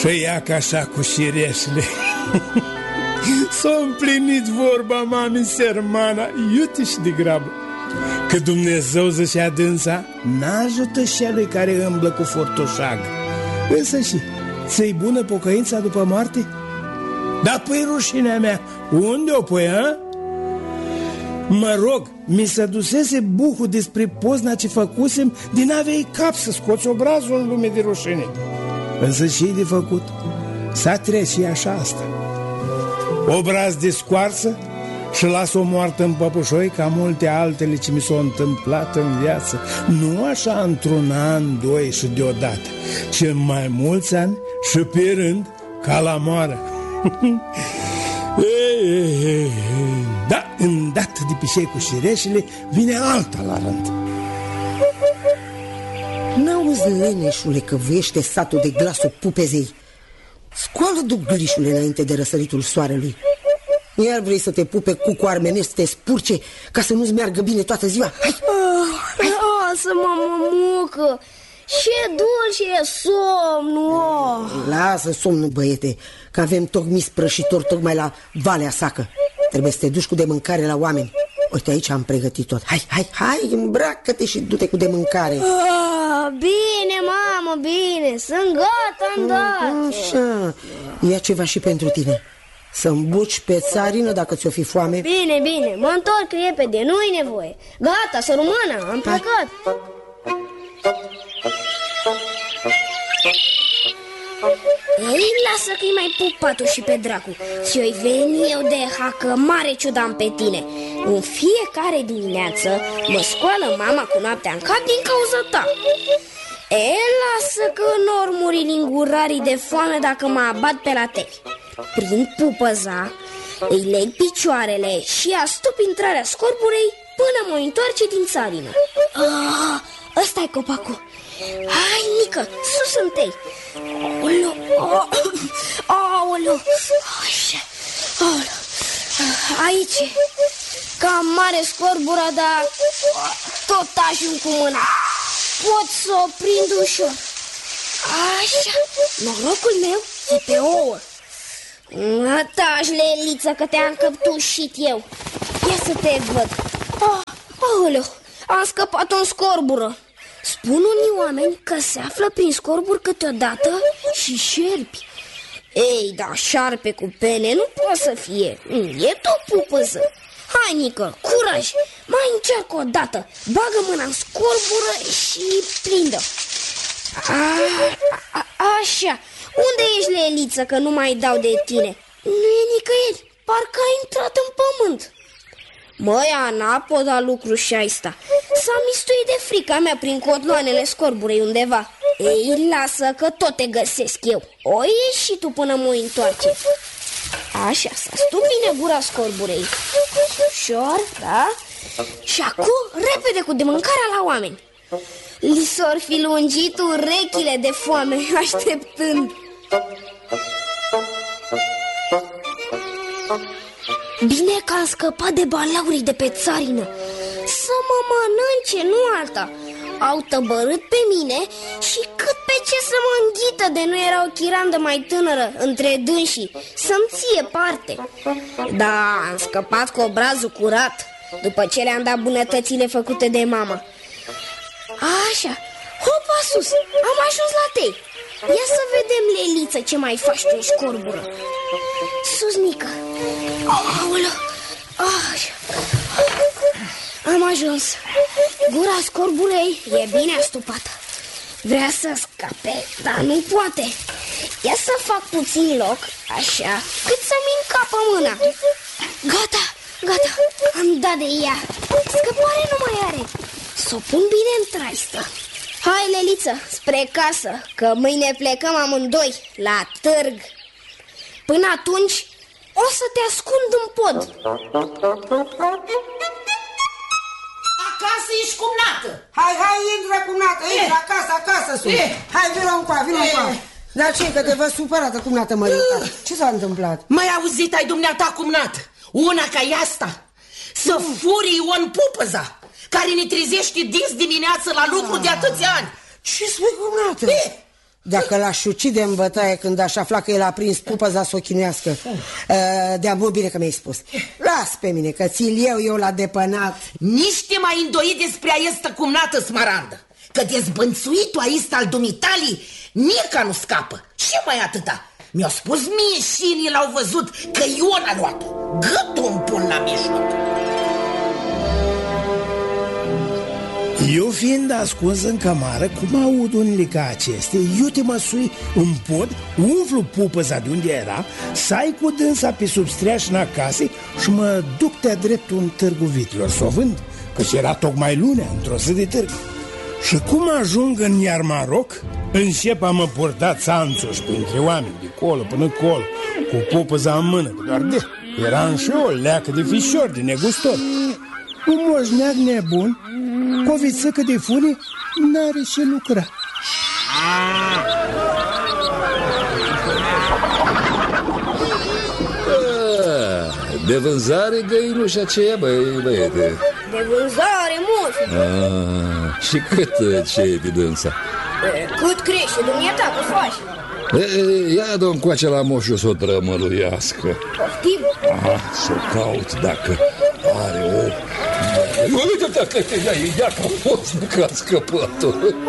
Și ia ca așa cu șireșle. S-a împlinit vorba mami Sermana, iute-și de grabă, că Dumnezeu zicea dânsa, n-ajută celui care îmblă cu fortoșagă. Însă și, ți-i bună pocăința după moarte? Dar păi rușinea mea, unde o pui, a? Mă rog, mi se dusese buhul despre pozna ce făcusem, din aveai cap să scoți obrazul în lume de rușine. Însă și-i de făcut, s-a trece și așa asta. Obraz de scoarsă și las o moartă în păpușoi ca multe altele ce mi s-au întâmplat în viață. Nu așa într-un an, doi și deodată, ci în mai mulți ani și pe rând ca la moară. Da, îndată de pișei cu șireșele vine alta la rând. N-auzi, leneșule, că vâiește satul de glasul pupezei? Scoală duglișule înainte de răsăritul soarelui. Iar vrei să te pupe cu armenești, să te spurce ca să nu-ți meargă bine toată ziua? Hai! Lasă-mă, mămucă! Ce dulce e somnul! Lasă somnul, băiete, că avem tocmai sprășitor tocmai la Valea Sacă. Trebuie să te duci cu de mâncare la oameni. Uite, aici am pregătit tot. Hai, îmbracă-te și du-te cu de mâncare. Bine, mamă, bine, sunt gata, îndată. Așa, ia ceva și pentru tine. Să îmbuci pe țarină dacă ți-o fi foame. Bine, mă întorc repede, nu-i nevoie. Gata, să rămână, am plecat. Ei, lasă că-i mai pup patul și pe dracu. Și-o-i veni eu de hacă mare ciudam pe tine. În fiecare dimineață mă scoală mama cu noaptea în cap din cauza ta. Lasă că n-or muri lingurarii de foame dacă mă abat pe la teli. Prind pupăza, îi leg picioarele și astup intrarea scorburei până mă întoarce din țarină. Ăsta-i copacul. Hai, mică, sus întâi. Aoleu, așa, aoleu. Aici, cam mare scorbura, dar tot ajung cu mâna. Pot să o prind ușor. Așa, norocul meu e pe ouă. Taci, Leliță, că te-am căptușit eu. Ia să te văd. Aoleu, am scăpat în scorbură. Spun unii oameni că se află prin scorburi câteodată și șerpi. Ei, da, șarpe cu pene nu poate să fie. E tot pupăză. Hai, Nică, curaj, mai încearcă o dată. Bagă mâna în scorbură și prindă. Așa. Unde ești, Leliță, că nu mai dau de tine? Nu e nicăieri, parcă a intrat în pământ. Măi, Ana, pot da lucru și aista. S-a mistuit de frica mea prin cotloanele scorburei undeva. Ei, lasă că tot te găsesc eu. O ieși și tu până mă întoarce. Așa, să stup bine gura scorburei. Ușor, da? Și acum, repede cu de mâncarea la oameni. Li s-or fi lungit urechile de foame așteptând. Bine că am scăpat de balaurii de pe țarină. Să mă mănânce, nu alta. Au tăbărât pe mine și cât pe ce să mă înghită de nu era o chirandă mai tânără între dânsii să-mi ție parte. Da, am scăpat cu obrazul curat după ce le-am dat bunătățile făcute de mama. Așa, hopa sus, am ajuns la tei. Ia să vedem, Leliță, ce mai faci tu în scorbură. Sus, Nică. Aoleu. Așa. Am ajuns. Gura scorburei e bine astupată. Vrea să scape, dar nu poate. Ia să fac puțin loc, așa, cât să-mi încapă mâna. Gata, am dat de ea. Scăpare nu mai are. S-o pun bine în traistă. Hai, Leliță, spre casă, că mâine plecăm amândoi la târg. Până atunci o să te ascund în pod. Acasă ești cumnată. Hai, intră cumnată, intră acasă sunt. Hai, vină încoa. Dar ce, că te văd supărată, cumnată Mărica? Ce s-a întâmplat? Mai auzit ai dumneata, cumnată? Una ca e asta, să furii o pupăza care ne trezește dis dimineață la lucru de atâția ani. Ce spui, cumnată? Dacă l-aș ucide în bătaie când aș afla că el a prins pupăza să o chinuiască. De-a mult bine că mi-ai spus. Las pe mine, că ți-l eu l-a depănat. Nici te mai îndoi despre aistă cumnată, Smarandă, că dezbănțuitul aist al dumitalii nica nu scapă. Și mai atâta. Mi-a spus mie și l-au văzut că Ion a luat-o. Gâtul îmi pun la mijloc. Eu fiind ascuns în cămară, cum aud unele ca acestea, eu te măsui în pod, umflu pupăza de unde era, sai cu dânsa pe sub streașina casei și mă duc de-a dreptul în târgul vitilor să o vând, căci era tocmai lunea, într-o zi de târg. Și cum ajung în Iarmaroc, încep a mă purta țanțoși printre oameni, de colo până colo, cu pupăza în mână, că doar de eram și o leacă de fișor, de negustor. Un moșneag nebun, cu o vițăcă de fune, n-are ce lucra. De vânzare găinușa aceea, băiete? De vânzare, moșu. Și cât ce de dânsa? Cât crește, dumneata, că faci? Ia dă-o încoace la moșu să o trămăluiască. Poftim? Să o caut dacă are o... Uite, ia că a fost că a scăpat-o.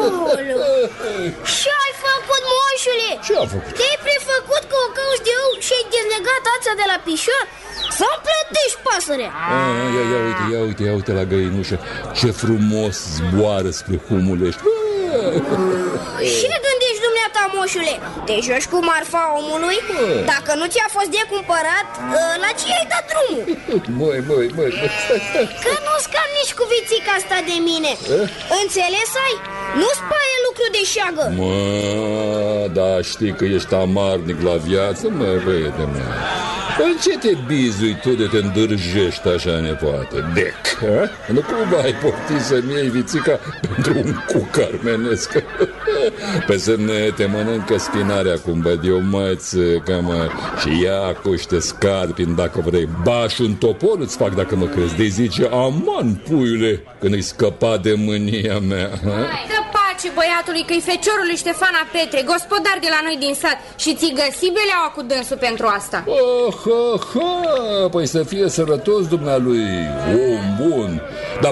Ce-ai făcut, moșule? Ce-a făcut? Te-ai prefăcut că o cauți de eu și-ai dezlegat ața de la pișor? Să-mi plătești pasărea. Ia uite la găinușă. Ce frumos zboară spre Humulești. Ce gândești dumneata, moșule? Te joci cu marfa omului? Dacă nu ți-a fost de cumpărat, la ce ai dat drumul? Măi, stai. Că nu-ți cam nici cu vițica asta de mine. Înțeles ai? Nu-ți paie lucru de șeagă. Da, știi că ești amarnic la viață, băiete mea. În ce te bizui tu de te îndârjești așa, nepoată? Dec, ha? Nu cumva ai poftit să-mi iei vițica pentru un cuc armenesc? Pe semne te mănâncă spinarea, cum văd eu, mățică, mă. Și ia cuște scarpin dacă vrei. Ba, și un topor îți fac dacă mă crezi. De zice, aman, puiule, când îi scăpa de mânia mea. Dă pace băiatului, că-i feciorul Ștefana Petre, gospodar de la noi din sat. Și ți găsi beleaua cu dânsul pentru asta. Păi să fie sărătos dumnealui, om bun. Dar